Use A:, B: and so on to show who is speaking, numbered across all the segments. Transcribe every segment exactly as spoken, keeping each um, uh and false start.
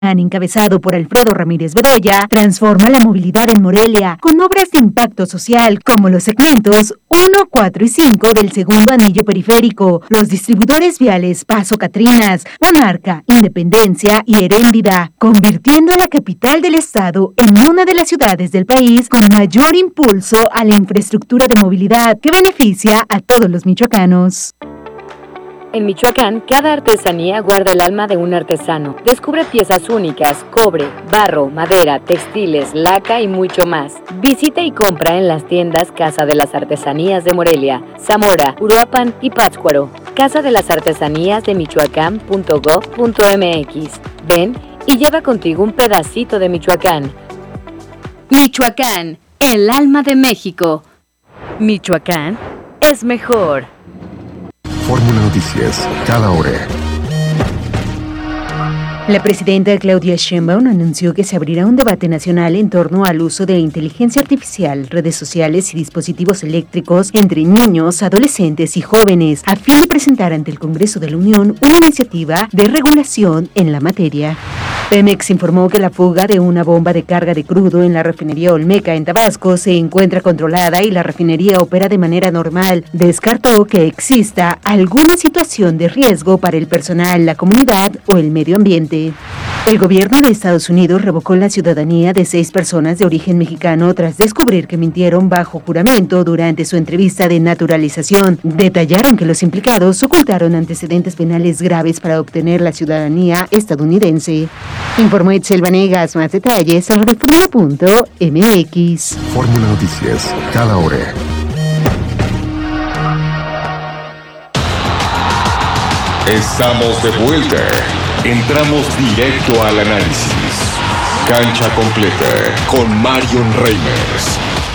A: encabezado por Alfredo Ramírez Bedoya, transforma la movilidad en Morelia con obras de impacto social como los segmentos uno, cuatro y cinco del segundo anillo periférico, los distribuidores viales Paso Catrinas, Monarca, Independencia y Heréndida, convirtiendo a la capital del estado en una de las ciudades del país con mayor impulso a la infraestructura de movilidad que beneficia a todos los michoacanos.
B: En Michoacán, cada artesanía guarda el alma de un artesano. Descubre piezas únicas, cobre, barro, madera, textiles, laca y mucho más. Visita y compra en las tiendas Casa de las Artesanías de Morelia, Zamora, Uruapan y Pátzcuaro. Casa de las Artesanías de Michoacán punto gob punto eme equis. Ven y lleva contigo un pedacito de Michoacán.
C: Michoacán, el alma de México. Michoacán es mejor.
D: Fórmula Noticias, cada hora.
A: La presidenta Claudia Sheinbaum anunció que se abrirá un debate nacional en torno al uso de inteligencia artificial, redes sociales y dispositivos eléctricos entre niños, adolescentes y jóvenes, a fin de presentar ante el Congreso de la Unión una iniciativa de regulación en la materia. Pemex informó que la fuga de una bomba de carga de crudo en la refinería Olmeca en Tabasco se encuentra controlada y la refinería opera de manera normal. Descartó que exista alguna situación de riesgo para el personal, la comunidad o el medio ambiente. El gobierno de Estados Unidos revocó la ciudadanía de seis personas de origen mexicano tras descubrir que mintieron bajo juramento durante su entrevista de naturalización. Detallaron que los implicados ocultaron antecedentes penales graves para obtener la ciudadanía estadounidense. Informó Itzel Vanegas. Más detalles en reforma punto eme equis.
D: Fórmula Noticias, cada hora.
E: Estamos de vuelta. Entramos directo al análisis. Cancha completa con Marion Reimers.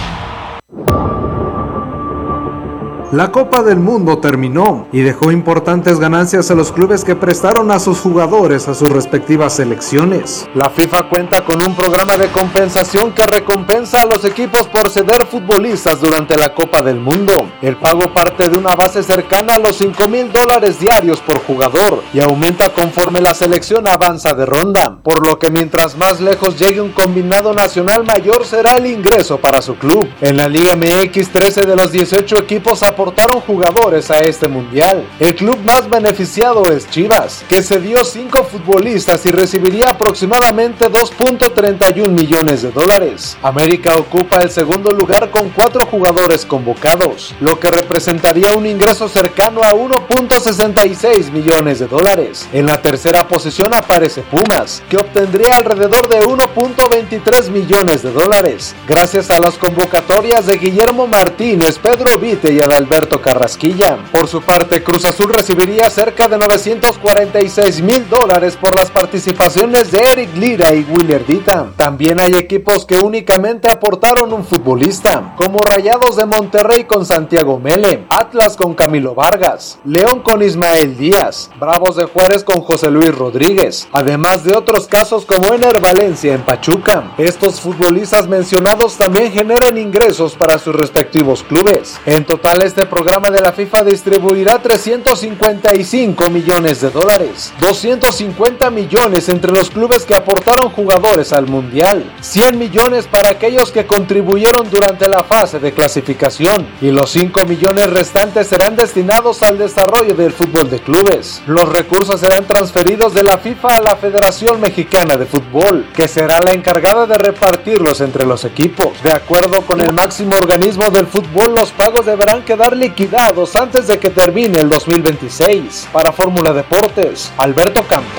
F: La Copa del Mundo terminó y dejó importantes ganancias a los clubes que prestaron a sus jugadores a sus respectivas selecciones. La FIFA cuenta con un programa de compensación que recompensa a los equipos por ceder futbolistas durante la Copa del Mundo. El pago parte de una base cercana a los cinco mil dólares diarios por jugador y aumenta conforme la selección avanza de ronda, por lo que mientras más lejos llegue un combinado nacional, mayor será el ingreso para su club. En la Liga eme equis, trece de los dieciocho equipos aportaron jugadores a este mundial. El club más beneficiado es Chivas, que cedió cinco futbolistas y recibiría aproximadamente dos punto treinta y un millones de dólares. América ocupa el segundo lugar con cuatro jugadores convocados, lo que representaría un ingreso cercano a uno punto sesenta y seis millones de dólares. En la tercera posición aparece Pumas, que obtendría alrededor de uno punto veintitrés millones de dólares, gracias a las convocatorias de Guillermo Martínez, Pedro Vite y Adalberto Alberto Carrasquilla. Por su parte, Cruz Azul recibiría cerca de novecientos cuarenta y seis mil dólares por las participaciones de Eric Lira y Willer Dita. También hay equipos que únicamente aportaron un futbolista, como Rayados de Monterrey con Santiago Mele, Atlas con Camilo Vargas, León con Ismael Díaz, Bravos de Juárez con José Luis Rodríguez, además de otros casos como Ener Valencia en Pachuca. Estos futbolistas mencionados también generan ingresos para sus respectivos clubes. En total, este programa de la FIFA distribuirá trescientos cincuenta y cinco millones de dólares, doscientos cincuenta millones entre los clubes que aportaron jugadores al mundial, cien millones para aquellos que contribuyeron durante la fase de clasificación y los cinco millones restantes serán destinados al desarrollo del fútbol de clubes. Los recursos serán transferidos de la FIFA a la Federación Mexicana de Fútbol, que será la encargada de repartirlos entre los equipos. De acuerdo con el máximo organismo del fútbol, los pagos deberán quedar liquidados antes de que termine el dos mil veintiséis. Para Fórmula Deportes, Alberto Campos.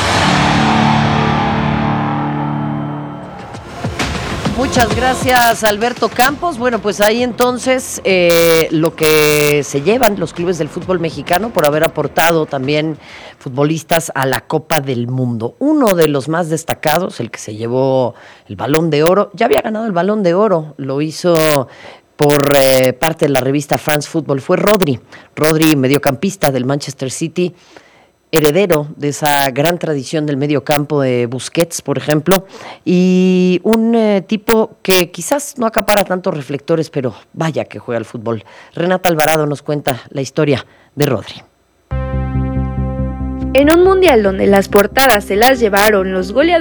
G: Muchas gracias, Alberto Campos. Bueno, pues ahí entonces eh, lo que se llevan los clubes del fútbol mexicano por haber aportado también futbolistas a la Copa del Mundo. Uno de los más destacados, el que se llevó el Balón de Oro, ya había ganado el Balón de Oro, lo hizo por eh, parte de la revista France Football, fue Rodri. Rodri, mediocampista del Manchester City, heredero de esa gran tradición del mediocampo de Busquets, por ejemplo, y un eh, tipo que quizás no acapara tantos reflectores, pero vaya que juega al fútbol. Renata Alvarado nos cuenta la historia de Rodri.
H: En un mundial donde las portadas se las llevaron los goleadores